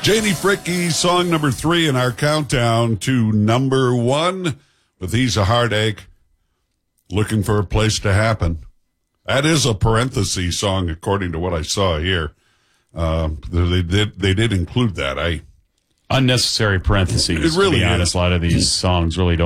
Janie Fricke, song number 3 in our countdown to number 1 with He's a Heartache, Looking for a Place to Happen. That is a parenthesis song, according to what I saw here. They did include that. Unnecessary parentheses, it really to be honest. is. A lot of these songs really don't